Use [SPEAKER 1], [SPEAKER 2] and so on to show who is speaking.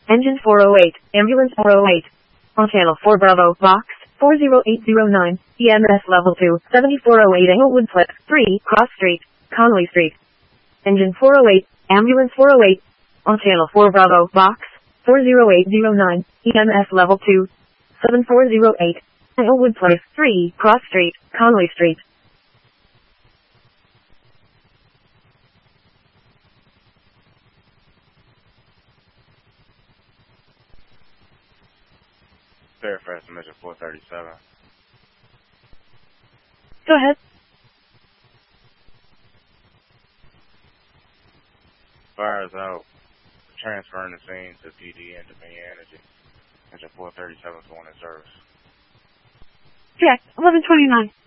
[SPEAKER 1] Engine 408, Ambulance 408. On Channel 4 Bravo, Box 40809, EMS Level 2, 7408 Englewood Cliff, 3, Cross Street, Conley Street. Engine 408, Ambulance 408. On Channel 4 Bravo, Box 40809, EMS Level 2, 7408, Englewood Place, 3, Cross Street, Conley Street.
[SPEAKER 2] Fairfax, Mission 437.
[SPEAKER 1] Go ahead.
[SPEAKER 2] Fires out. Transferring the scene to PD and Dominion Energy. Engine 437 is going in service.
[SPEAKER 1] Check, 1129.